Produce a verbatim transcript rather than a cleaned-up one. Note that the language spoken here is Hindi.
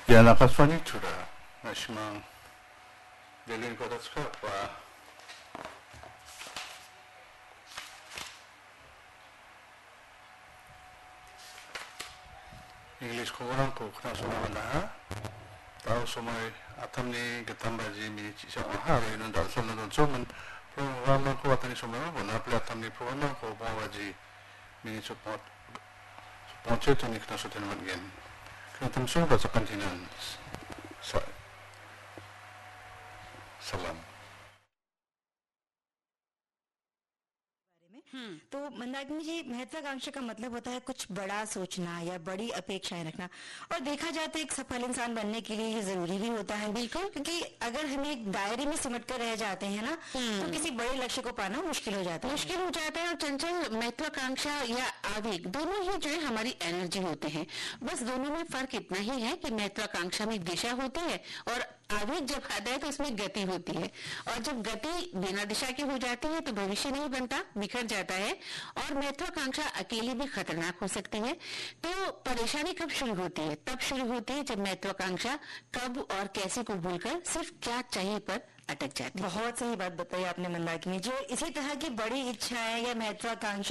Ja, nakaswanitura. Nashmang Delin ko tatska pa English ko orang ko kena semua lah. Tahu semua atam ni ketambaji mi cisa mahal ini dan soalnya dan cuman program ko atani semua mana pula atam ni program ko bawaji mi support support itu ni kena soalnya bagian. Kena tempat bahasa kantinan. सलाम। तो मंदाकिनी जी, महत्वाकांक्षा का मतलब होता है कुछ बड़ा सोचना या बड़ी अपेक्षाएं रखना, और देखा जाए तो एक सफल इंसान बनने के लिए ये जरूरी भी होता है। बिल्कुल, क्योंकि अगर हम एक दायरे में सिमट कर रह जाते हैं ना, तो किसी बड़े लक्ष्य को पाना मुश्किल हो जाता है मुश्किल हो जाता है और चंचल, महत्वाकांक्षा या आवेग दोनों ही जो है हमारी एनर्जी होते हैं। बस दोनों में फर्क इतना ही है कि महत्वाकांक्षा में दिशा होती है और आवेग जब आता है तो उसमें गति होती है, और जब गति बिना दिशा की हो जाती है तो भविष्य नहीं बनता, बिखर जाता है, और महत्वाकांक्षा अकेली भी खतरनाक हो सकती है। तो परेशानी कब शुरू होती है? तब शुरू होती है जब महत्वाकांक्षा कब और कैसे को भूलकर सिर्फ क्या चाहिए पर अटक जाती है। बहुत सही बात बताई आपने मंदाकिनी जी। और इसी तरह की बड़ी इच्छाएं या महत्वाकांक्षा